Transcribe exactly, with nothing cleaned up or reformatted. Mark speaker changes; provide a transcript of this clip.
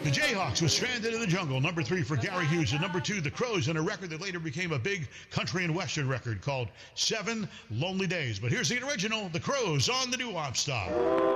Speaker 1: The Jayhawks with Stranded in the Jungle, number three for Gary Hughes, and number two, The Crows, and a record that later became a big country and western record called Seven Lonely Days. But here's the original, The Crows on the Doo-Wop Star.